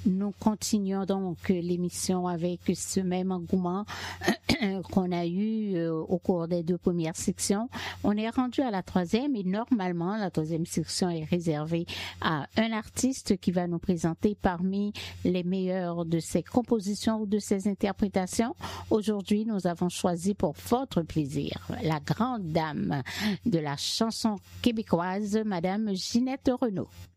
Nous continuons donc l'émission avec ce même engouement qu'on a eu au cours des 2 premières sections. On est rendu à la 3e et normalement la 3e section est réservée à un artiste qui va nous présenter parmi les meilleures de ses compositions ou de ses interprétations. Aujourd'hui, nous avons choisi pour votre plaisir la grande dame de la chanson québécoise, Madame Ginette Renaud.